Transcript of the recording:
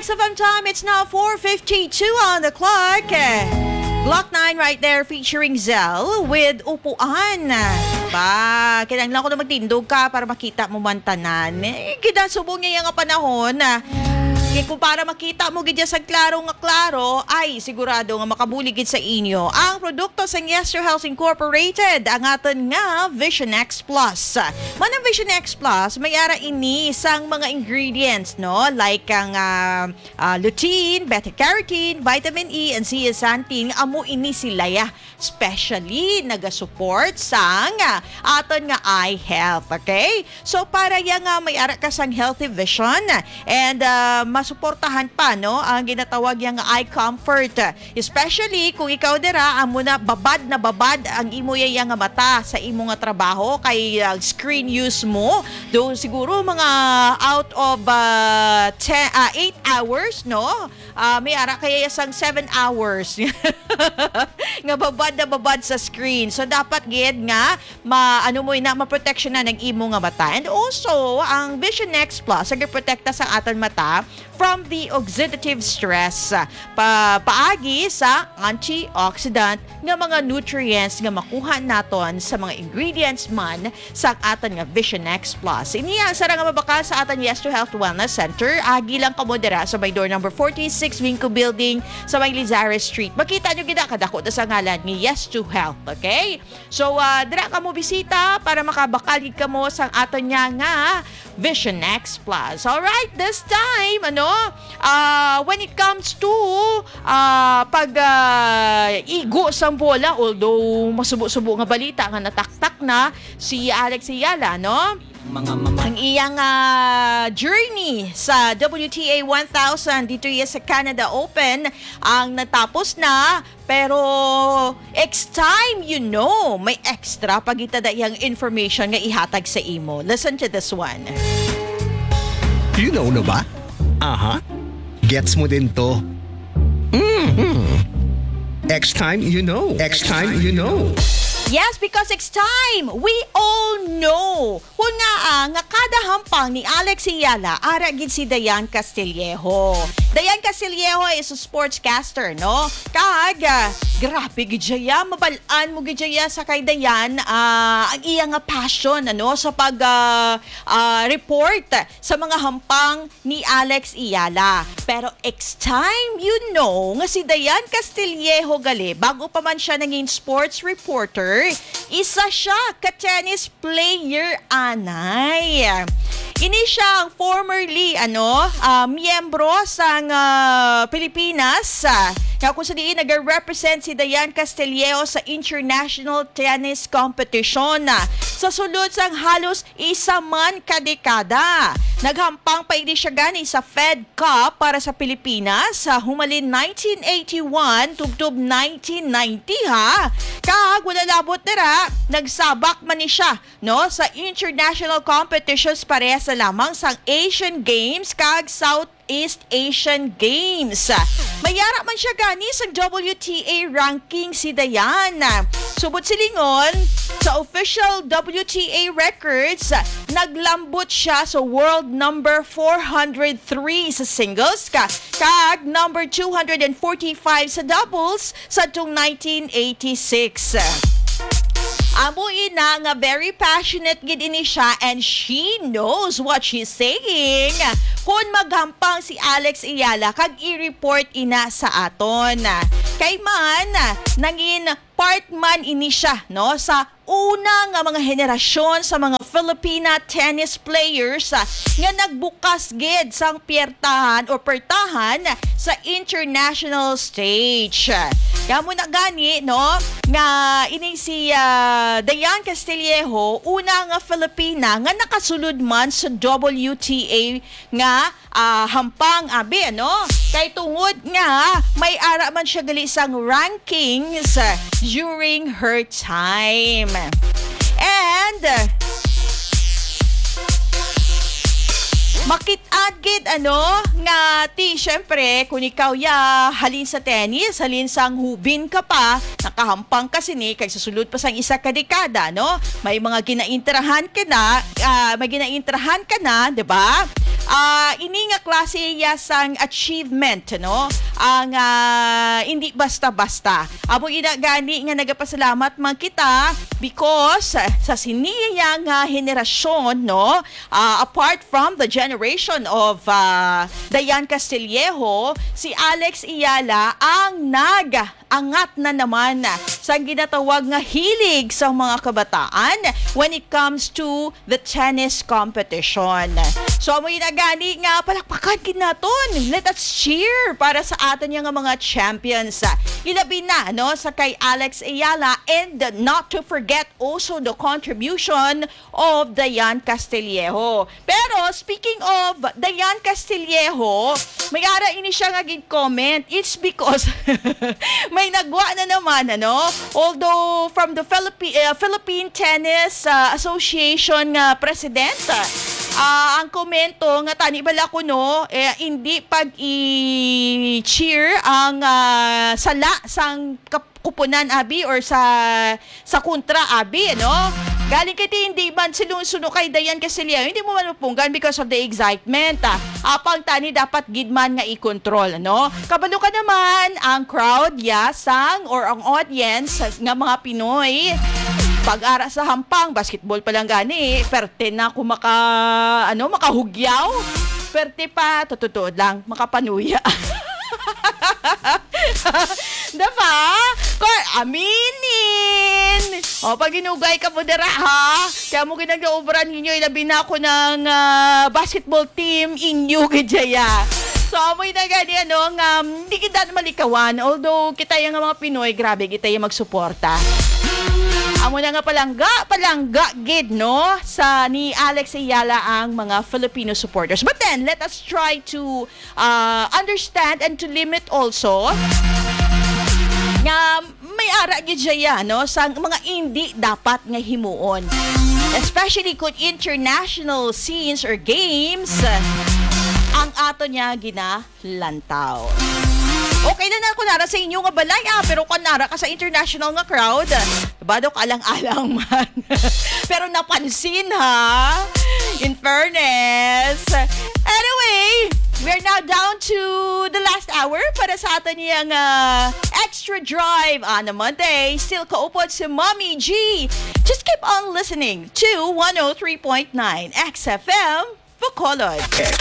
XFM time, it's now 4:52 on the clock. Glock 9 right there featuring Zell with Upuan. Ba, kinanglan ko na magtindog ka para makita mo man tanan. Kinasubong niya yung panahon na kung para makita mo gid sa klaro nga klaro, ay sigurado nga makabuligid sa inyo ang produkto sa Yester Health Incorporated, ang aton nga Vision X Plus. Manang Vision X Plus, may ara ini sang mga ingredients, no? Like ang lutein, beta-carotene, vitamin E, and zeaxanthin. Amo ini sila ya. Especially naga-support sang aton nga eye health, okay? So para yang may ara ka sang healthy vision and masuportahan pa, no, ang ginatawag yang eye comfort. Especially kung ikaw dira amo na babad ang imo yang mata sa imo nga trabaho kay screen use mo. Do siguro mga out of 8 hours, no? May ara kaya sang 7 hours nga babad sa screen. So dapat gid nga ma-protection na ng imo nga mata. And also ang Vision X Plus nagaprotekta sa aton mata from the oxidative stress. Paagi sa antioxidant nga mga nutrients nga makuha naton sa mga ingredients man sa aton nga Vision X Plus. Iniya sa nga mabaka sa aton Yester Health Wellness Center. Agi lang kamo dira sa may door number 46 Vinco Building sa may Lizares Street. Makita nyo gina kadako sa ngalan ni Yester Health, okay? So dira kamo bisita para makabakal kamo sa aton nga Vision X Plus. Alright, this time, when it comes to igo sa bola, although masubo-subo nga balita nga nataktak na si Alex Ayala, no? Ang iyang journey sa WTA 1000 dito sa Canada Open ang natapos na, pero time, may extra pagitada yung information nga ihatag sa imo. Listen to this one. You know na ba? Aha. Gets mo din to. Time, you know. Time, you know. Yes, because it's time. We all know. Kung nga kada hampang ni Alex Ayala, ara gid si Dayan Castillejo. Dayan Castillejo is a sportscaster, no? Grabe gid siya, mabalaan mo gid siya sa kay Dayan ang iyang passion, sa pag report sa mga hampang ni Alex Ayala. Pero time, nga si Dayan Castillejo gali, bago pa man siya naging sports reporter, isa siya ka-tennis player, anay. Ini siya ang formerly miyembro sa Pilipinas. Kung sa diin nag-represent si Dayan Castillejo sa international tennis competition sa sulod sang halos isa man kadekada. Naghampang pa ini siya gani sa Fed Cup para sa Pilipinas sa humalin 1981 tubtob 1990 ha. Wala labot dira, nagsabak man ni siya sa international competitions pareha sa lamang sang Asian Games kag Southeast Asian Games. Mayara man siya gani sa WTA ranking si Dayan. Subot silingon sa official WTA records, naglambot siya sa world number 403 sa singles kag number 245 sa doubles sa 1986. Amo ina nga very passionate gid ini siya and she knows what she's saying. Kung maghampang si Alex Ayala kag i-report ina sa aton. Kay man nangin part man ini siya sa una nga mga henerasyon sa mga Filipina tennis players nga nagbukas gid sang pertahan sa international stage. Kamo na gani nga ini si Dayan Castillejo, una nga Filipina nga nakasulod man sa WTA nga hampang kay tungod nga may ara man siya gali sang rankings during her time. And makit-ad gid nga syempre kung ikaw halin sa tennis, halin sang hubin ka pa, nakahampang ka sini kay susulod pa sang isa ka dekada, may mga ginaintrahan ka na, 'di ba? Ini nga klase sang achievement, no? Ang hindi basta-basta. Amo gani nga nagapasalamat man kita because sa siniyang henerasyon, no? Apart from the generation of Dayan Castillejo, si Alex Ayala ang nag-angat na naman sa ginatawag nga hilig sa mga kabataan when it comes to the tennis competition. So, mo gani nga palakpakan kinaton. Let us cheer para sa atin yung mga champions. Ilabi na, no, sa kay Alex Ayala, and not to forget also the contribution of Dayan Castillejo. Pero, speaking of Dayan Castillejo, may ara ini siya nga comment. It's because may nagwa na naman, ano? Although from the Philippine Tennis Association president, ang komento nga tani bala ko, no, hindi pag i-cheer ang sala sang kupunan abi or sa kontra abi, no? Galing kiti hindi man sinusuno kay Dayan Castillejo, hindi mo man mapunggan because of the excitement. Apang tani dapat gidman nga i-control, no? Kabalo ka naman ang crowd sang or ang audience nga mga Pinoy. Pag-ara sa hampang, basketball pa lang gani, perte na ako makahugyaw. Perte pa, tututuod lang, makapanuya. Diba? Aminin! O, pag inugay ka mo dira, ha? Kaya mo ginag-overan ninyo, ilabi na ako ng basketball team inyo, kajaya. So, amoy na gani, hindi kita malikawan. Although, kita yung mga Pinoy, grabe, kita yung magsuporta. Amo na nga palangga gid, no, sa ni Alex Ayala ang mga Filipino supporters. But then, let us try to understand and to limit also nga may ara gid siya, no, sa mga hindi dapat nga himuon. Especially kung international scenes or games ang ato niya ginalantaw. Okay na kunara sa inyo nga balay, pero kunara ka sa international nga crowd, bado ka alang-alang man. Pero napansin, ha? In fairness. Anyway, we're now down to the last hour para sa atin yung extra drive on a Monday. Still kaupod si Mommy G. Just keep on listening to 103.9 XFM Bacolod.